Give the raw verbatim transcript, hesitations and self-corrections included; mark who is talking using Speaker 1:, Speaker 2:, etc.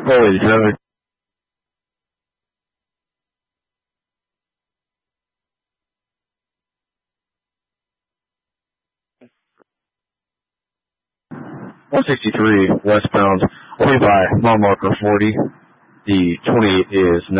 Speaker 1: four eighty-seven. one sixty-three westbound, only by mile marker forty. The twenty-eight is